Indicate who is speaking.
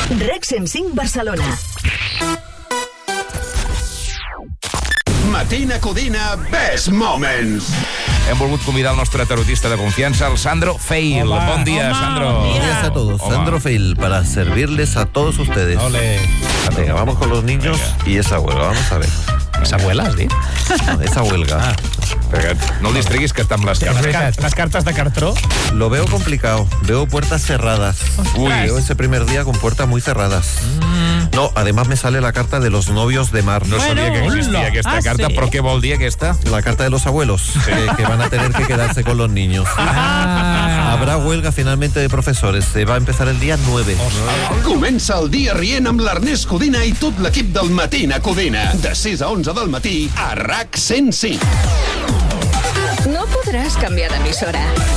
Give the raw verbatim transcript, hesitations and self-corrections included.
Speaker 1: REC cent cinc Barcelona.
Speaker 2: Matina Codina Best Moments.
Speaker 3: Hem volgut convidar el nostre tarotista de confiança, el Sandro Feil.
Speaker 4: Hola.
Speaker 3: Bon dia,
Speaker 4: Hola,
Speaker 3: Sandro.
Speaker 4: bon
Speaker 5: Buenos días a todos.
Speaker 3: Hola.
Speaker 5: Sandro Feil, para servirles a todos ustedes.
Speaker 4: Ole.
Speaker 5: Venga, vamos con los niños y esa huelga. Vamos a ver.
Speaker 4: ¿Esa abuela, has dit?
Speaker 5: No, esa huelga.
Speaker 3: Perquè no el distriguis, que està amb les
Speaker 4: És
Speaker 3: cartes.
Speaker 4: veritat. Les cartes de cartró.
Speaker 5: Lo veo complicado. Veo puertas cerradas.
Speaker 3: Uy.
Speaker 5: Veo ese primer día con puertas muy cerradas. No, además me sale la carta de los novios de mar.
Speaker 3: No sabia que existia
Speaker 4: hola.
Speaker 3: aquesta
Speaker 4: Ah,
Speaker 3: carta,
Speaker 4: sí?
Speaker 3: però què vol dir aquesta?
Speaker 5: La carta de los abuelos, que, que van a tener que quedarse con los niños.
Speaker 4: Ah.
Speaker 5: Habrá huelga finalmente de profesores. Se va a empezar el día nueve.
Speaker 2: Comença el dia rient amb l'Ernest Codina i tot l'equip del Matina Codina. De sis a onze del matí a RAC cent cinc.
Speaker 1: No podràs canviar d'emissora,